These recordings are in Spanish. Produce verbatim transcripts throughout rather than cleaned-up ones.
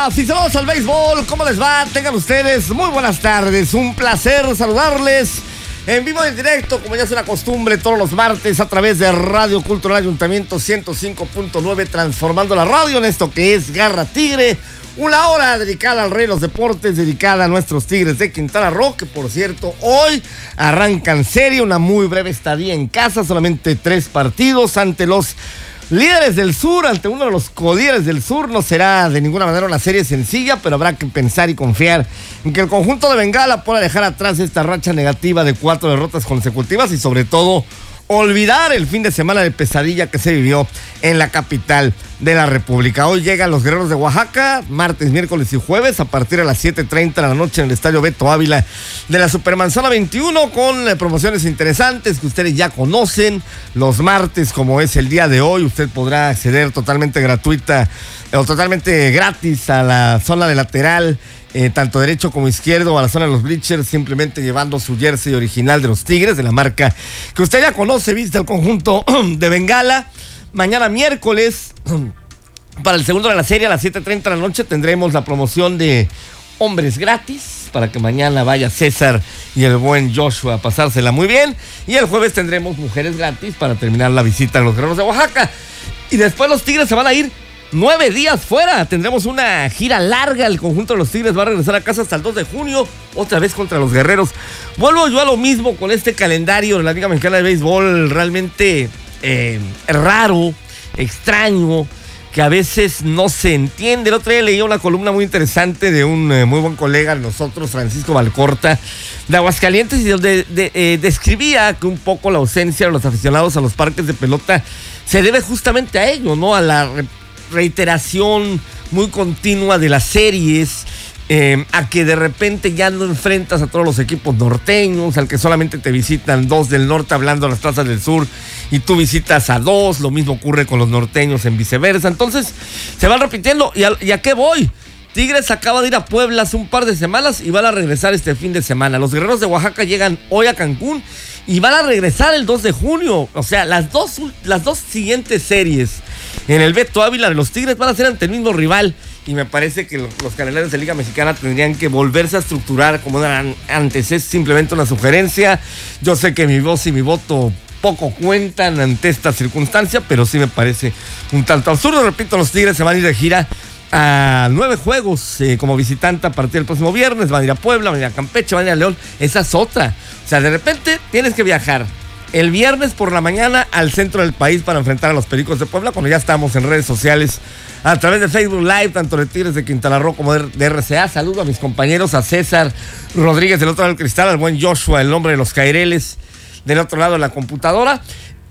aficionados al béisbol, ¿cómo les va? Tengan ustedes muy buenas tardes, un placer saludarles en vivo y en directo, como ya es una costumbre, todos los martes a través de Radio Cultural Ayuntamiento ciento cinco punto nueve, transformando la radio en esto que es Garra Tigre, una hora dedicada al rey de los deportes, dedicada a nuestros Tigres de Quintana Roo, que por cierto, hoy arrancan serie, una muy breve estadía en casa, solamente tres partidos ante los líderes del sur, ante uno de los colíderes del sur. No será de ninguna manera una serie sencilla, pero habrá que pensar y confiar en que el conjunto de Bengala pueda dejar atrás esta racha negativa de cuatro derrotas consecutivas y sobre todo olvidar el fin de semana de pesadilla que se vivió en la capital de la República. Hoy llegan los Guerreros de Oaxaca, martes, miércoles y jueves, a partir de las siete treinta de la noche en el Estadio Beto Ávila de la Supermanzana veintiuno, con eh, promociones interesantes que ustedes ya conocen. Los martes, como es el día de hoy, usted podrá acceder totalmente gratuita eh, o totalmente gratis a la zona de lateral, Eh, tanto derecho como izquierdo, a la zona de los bleachers, simplemente llevando su jersey original de los Tigres, de la marca que usted ya conoce, viste el conjunto de Bengala. Mañana miércoles, para el segundo de la serie, a las siete treinta de la noche, tendremos la promoción de hombres gratis, para que mañana vaya César y el buen Joshua a pasársela muy bien. Y el jueves tendremos mujeres gratis para terminar la visita a los Guerreros de Oaxaca. Y después los Tigres se van a ir Nueve días fuera, tendremos una gira larga. El conjunto de los Tigres va a regresar a casa hasta el dos de junio, otra vez contra los Guerreros. Vuelvo yo a lo mismo con este calendario de la Liga Mexicana de Béisbol, realmente eh, raro, extraño, que a veces no se entiende. El otro día leí una columna muy interesante de un eh, muy buen colega de nosotros, Francisco Valcorta, de Aguascalientes, y donde de, eh, describía que un poco la ausencia de los aficionados a los parques de pelota se debe justamente a ello, ¿no? A la reiteración muy continua de las series, eh, a que de repente ya no enfrentas a todos los equipos norteños, al que solamente te visitan dos del norte hablando a las plazas del sur y tú visitas a dos. Lo mismo ocurre con los norteños en viceversa. Entonces se van repitiendo. ¿Y a, y a qué voy? Tigres acaba de ir a Puebla hace un par de semanas y van a regresar este fin de semana. Los Guerreros de Oaxaca llegan hoy a Cancún y van a regresar el dos de junio. O sea, las dos, las dos siguientes series en el Beto Ávila de los Tigres van a ser ante el mismo rival. Y me parece que los, los canaleros de Liga Mexicana tendrían que volverse a estructurar como eran antes. Es simplemente una sugerencia. Yo sé que mi voz y mi voto poco cuentan ante esta circunstancia, pero sí me parece un tanto absurdo. Repito, los Tigres se van a ir de gira a nueve juegos eh, como visitante a partir del próximo viernes. Van a ir a Puebla, van a ir a Campeche, van a ir a León. Esa es otra. O sea, de repente tienes que viajar el viernes por la mañana al centro del país para enfrentar a los Pericos de Puebla, cuando ya estamos en redes sociales a través de Facebook Live, tanto de Tigres de Quintana Roo como de R C A. Saludo a mis compañeros, a César Rodríguez del otro lado del cristal, al buen Joshua, el hombre de los Caireles, del otro lado de la computadora.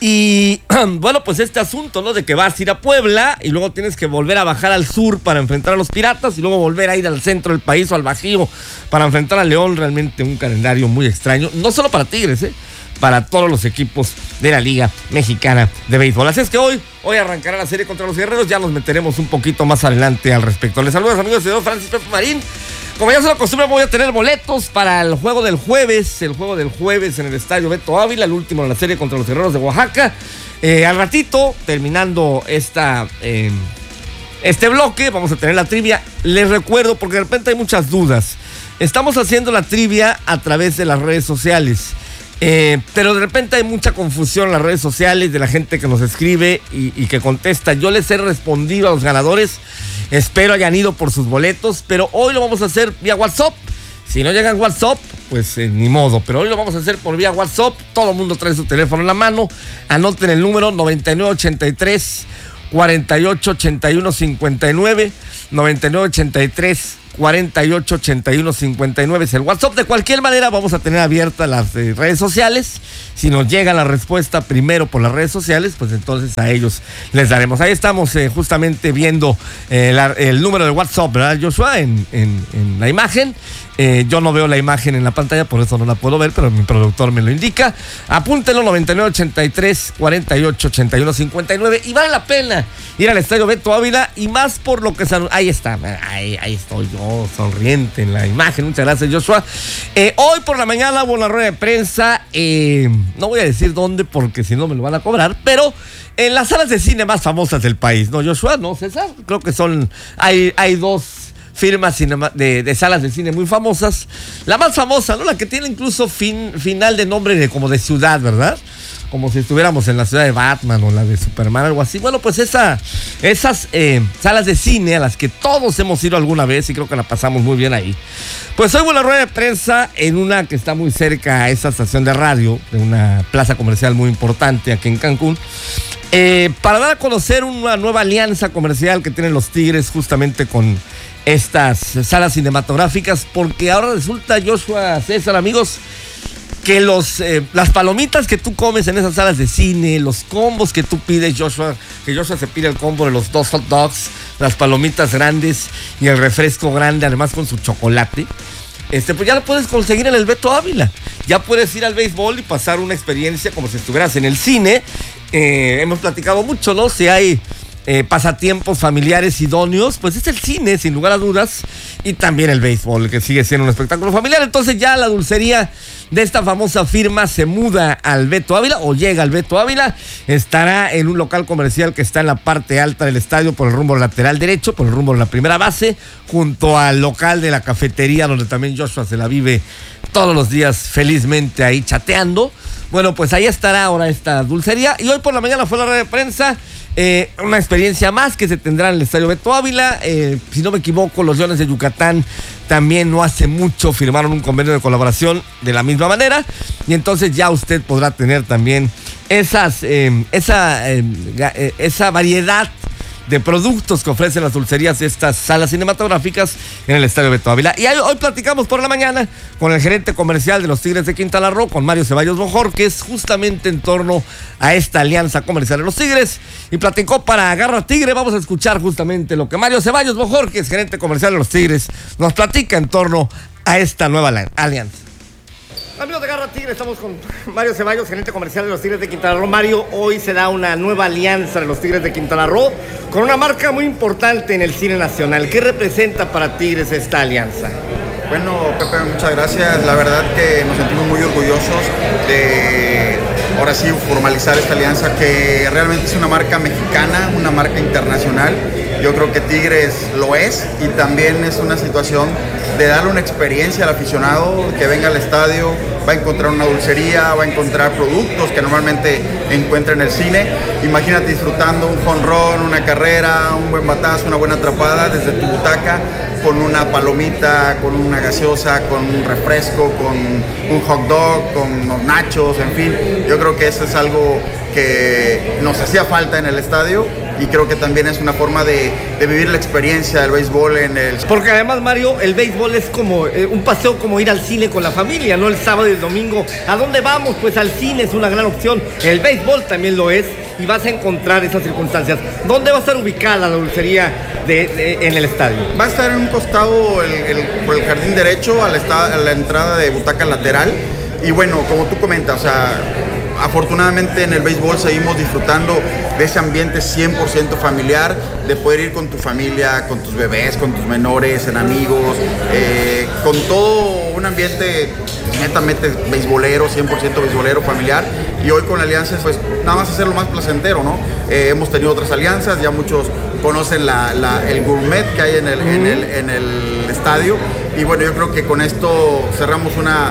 Y bueno, pues este asunto, ¿no? De que vas a ir a Puebla y luego tienes que volver a bajar al sur para enfrentar a los Piratas y luego volver a ir al centro del país o al Bajío para enfrentar a León. Realmente un calendario muy extraño, no solo para Tigres, ¿eh? Para todos los equipos de la Liga Mexicana de Béisbol. Así es que hoy, hoy arrancará la serie contra los Guerreros. Ya nos meteremos un poquito más adelante al respecto. Les saludos, amigos, señor Francis Pepe Marín. Como ya se lo acostumbra, voy a tener boletos para el juego del jueves, el juego del jueves en el Estadio Beto Ávila, el último de la serie contra los Guerreros de Oaxaca. Eh, al ratito, terminando esta, eh, este bloque, vamos a tener la trivia. Les recuerdo, porque de repente hay muchas dudas. Estamos haciendo la trivia a través de las redes sociales. Eh, pero de repente hay mucha confusión en las redes sociales de la gente que nos escribe y, y que contesta. Yo les he respondido a los ganadores. Espero hayan ido por sus boletos, pero hoy lo vamos a hacer vía WhatsApp. Si no llegan WhatsApp, pues eh, ni modo, pero hoy lo vamos a hacer por vía WhatsApp. Todo el mundo trae su teléfono en la mano. Anoten el número noventa y nueve ochenta y tres cuarenta y ocho ochenta y uno cincuenta y nueve, noventa y nueve ochenta y tres cuarenta y ocho ochenta y uno cincuenta y nueve es el WhatsApp. De cualquier manera vamos a tener abiertas las eh, redes sociales. Si nos llega la respuesta primero por las redes sociales, pues entonces a ellos les daremos. Ahí estamos eh, justamente viendo eh, la, el número de WhatsApp, ¿verdad, Joshua? En, en, en la imagen. Eh, yo no veo la imagen en la pantalla, por eso no la puedo ver, pero mi productor me lo indica. Apúntenlo, noventa y nueve ochenta y tres cuarenta y ocho ochenta y uno cincuenta y nueve. Y vale la pena ir al Estadio Beto Ávila, y más por lo que se... Ahí está, ahí, ahí estoy yo, sonriente en la imagen. Muchas gracias, Joshua. Eh, hoy por la mañana hubo una rueda de prensa, eh, no voy a decir dónde porque si no me lo van a cobrar, pero en las salas de cine más famosas del país, ¿no, Joshua? ¿No, César? Creo que son... Hay, hay dos firmas cinema, de, de salas de cine muy famosas. La más famosa, ¿no? La que tiene incluso fin, final de nombre de, como de ciudad, ¿verdad? Como si estuviéramos en la ciudad de Batman o la de Superman, algo así. Bueno, pues esa, esas eh, salas de cine a las que todos hemos ido alguna vez y creo que la pasamos muy bien ahí. Pues hoy hubo una rueda de prensa en una que está muy cerca a esa estación de radio, de una plaza comercial muy importante aquí en Cancún, eh, para dar a conocer una nueva alianza comercial que tienen los Tigres justamente con estas salas cinematográficas, porque ahora resulta, Joshua, César, amigos, que los, eh, las palomitas que tú comes en esas salas de cine, los combos que tú pides, Joshua, que Joshua se pide el combo de los dos hot dogs, las palomitas grandes y el refresco grande, además con su chocolate, este, pues ya lo puedes conseguir en el Beto Ávila. Ya puedes ir al béisbol y pasar una experiencia como si estuvieras en el cine. Eh, hemos platicado mucho, ¿no? Si hay Eh, pasatiempos familiares idóneos, pues es el cine, sin lugar a dudas, y también el béisbol, que sigue siendo un espectáculo familiar. Entonces ya la dulcería de esta famosa firma se muda al Beto Ávila, o llega al Beto Ávila, estará en un local comercial que está en la parte alta del estadio, por el rumbo lateral derecho, por el rumbo de la primera base, junto al local de la cafetería, donde también Joshua se la vive todos los días felizmente ahí chateando. Bueno, pues ahí estará ahora esta dulcería, y hoy por la mañana fue la rueda de prensa. Eh, una experiencia más que se tendrá en el estadio Beto Ávila. Eh, si no me equivoco, los Leones de Yucatán también no hace mucho firmaron un convenio de colaboración de la misma manera, y entonces ya usted podrá tener también esas, eh, esa, eh, esa variedad de productos que ofrecen las dulcerías de estas salas cinematográficas en el estadio Beto Ávila. Y hoy platicamos por la mañana con el gerente comercial de los Tigres de Quintana Roo, con Mario Ceballos Bojorquez, justamente en torno a esta alianza comercial de los Tigres, y platicó para Garra Tigre. Vamos a escuchar justamente lo que Mario Ceballos Bojorquez, gerente comercial de los Tigres, nos platica en torno a esta nueva alianza. Amigos de Garra Tigre, estamos con Mario Ceballos, gerente comercial de los Tigres de Quintana Roo. Mario, hoy se da una nueva alianza de los Tigres de Quintana Roo con una marca muy importante en el cine nacional. ¿Qué representa para Tigres esta alianza? Bueno, Pepe, muchas gracias. La verdad que nos sentimos muy orgullosos de, ahora sí, formalizar esta alianza, que realmente es una marca mexicana, una marca internacional. Yo creo que Tigres lo es, y también es una situación de darle una experiencia al aficionado que venga al estadio, va a encontrar una dulcería, va a encontrar productos que normalmente encuentra en el cine. Imagínate disfrutando un home run, una carrera, un buen batazo, una buena atrapada desde tu butaca, con una palomita, con una gaseosa, con un refresco, con un hot dog, con unos nachos, en fin. Yo creo que eso es algo que nos hacía falta en el estadio, y creo que también es una forma de, de vivir la experiencia del béisbol en el... Porque además, Mario, el béisbol es como eh, un paseo, como ir al cine con la familia, ¿no? El sábado y el domingo. ¿A dónde vamos? Pues al cine es una gran opción. El béisbol también lo es, y vas a encontrar esas circunstancias. ¿Dónde va a estar ubicada la dulcería de, de, en el estadio? Va a estar en un costado, el, el, por el jardín derecho, a la, esta, a la entrada de butaca lateral. Y bueno, como tú comentas, o sea, afortunadamente en el béisbol seguimos disfrutando de ese ambiente cien por ciento familiar, de poder ir con tu familia, con tus bebés, con tus menores, en amigos, eh, con todo un ambiente netamente beisbolero, cien por ciento beisbolero, familiar. Y hoy con la alianza, pues nada más hacerlo más placentero, ¿no? Eh, hemos tenido otras alianzas, ya muchos conocen la, la, el gourmet que hay en el, en, el, en el estadio. Y bueno, yo creo que con esto cerramos una,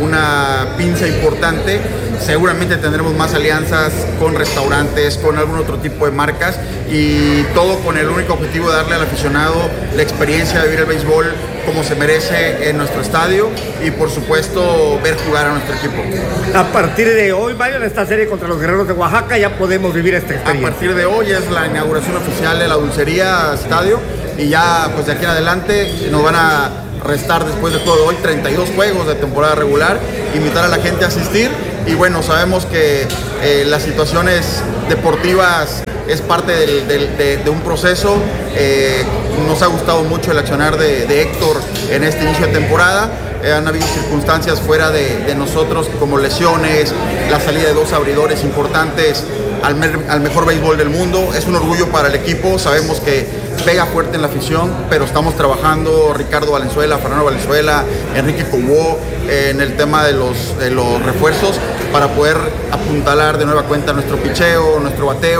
una pinza importante. Seguramente tendremos más alianzas con restaurantes, con algún otro tipo de marcas, y todo con el único objetivo de darle al aficionado la experiencia de vivir el béisbol como se merece en nuestro estadio, y por supuesto ver jugar a nuestro equipo. A partir de hoy, Mario, en esta serie contra los Guerreros de Oaxaca ya podemos vivir esta experiencia. A partir de hoy es la inauguración oficial de la dulcería estadio, y ya pues de aquí en adelante nos van a restar, después de todo hoy, treinta y dos juegos de temporada regular, invitar a la gente a asistir. Y bueno, sabemos que eh, las situaciones deportivas es parte del, del, de, de un proceso. Eh, nos ha gustado mucho el accionar de, de Héctor en este inicio de temporada. Eh, han habido circunstancias fuera de, de nosotros, como lesiones, la salida de dos abridores importantes al, me, al mejor béisbol del mundo. Es un orgullo para el equipo, sabemos que pega fuerte en la afición, pero estamos trabajando, Ricardo Valenzuela, Fernando Valenzuela, Enrique Cobó, eh, en el tema de los, de los refuerzos, para poder apuntalar de nueva cuenta nuestro picheo, nuestro bateo,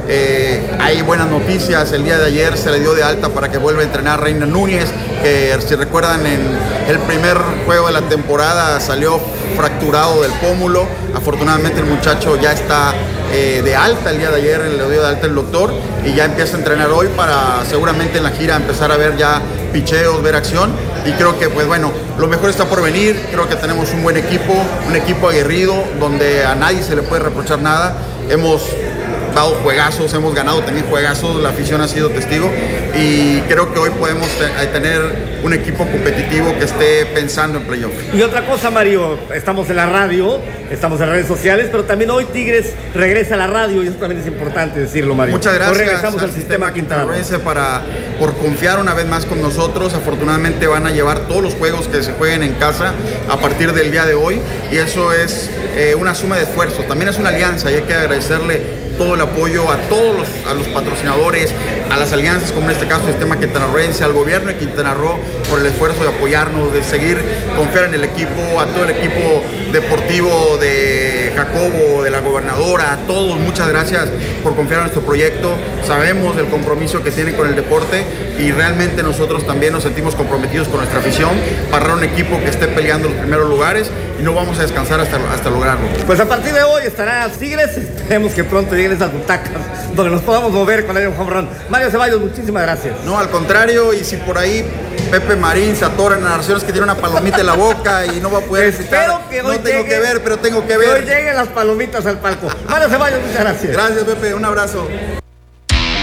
Eh, hay buenas noticias, el día de ayer se le dio de alta para que vuelva a entrenar Reina Núñez, que si recuerdan en el primer juego de la temporada salió fracturado del pómulo. Afortunadamente el muchacho ya está eh, de alta el día de ayer, le dio de alta el doctor y ya empieza a entrenar hoy para seguramente en la gira empezar a ver ya picheos, ver acción, y creo que pues bueno, lo mejor está por venir. Creo que tenemos un buen equipo, un equipo aguerrido donde a nadie se le puede reprochar nada. Hemos dado juegazos, hemos ganado también juegazos, la afición ha sido testigo y creo que hoy podemos te- tener un equipo competitivo que esté pensando en playoff. Y otra cosa, Mario, estamos en la radio, estamos en redes sociales, pero también hoy Tigres regresa a la radio y eso también es importante decirlo, Mario. Muchas gracias. Hoy regresamos al, al sistema quintanarroense para por confiar una vez más con nosotros. Afortunadamente van a llevar todos los juegos que se jueguen en casa a partir del día de hoy y eso es eh, una suma de esfuerzo. También es una alianza y hay que agradecerle todo el apoyo a todos los, a los patrocinadores, a las alianzas, como en este caso el Sistema Quintanarroense, al gobierno de Quintana Roo por el esfuerzo de apoyarnos, de seguir confiar en el equipo, a todo el equipo deportivo de Jacobo, de la gobernadora, a todos, muchas gracias por confiar en nuestro proyecto. Sabemos del compromiso que tienen con el deporte y realmente nosotros también nos sentimos comprometidos con nuestra afición para dar un equipo que esté peleando los primeros lugares y no vamos a descansar hasta, hasta lograrlo. Pues a partir de hoy estará Tigres, esperemos que pronto lleguen esas butacas donde nos podamos mover con el home run. Mario Ceballos, muchísimas gracias. No, al contrario, y si por ahí Pepe Marín se atora en narraciones que tiene una palomita en la boca y no va a poder Espero que hoy no tengo llegue, que ver, pero tengo que que ver. hoy lleguen las palomitas al palco. Mario Ceballos, muchas gracias. Gracias, Pepe, un abrazo.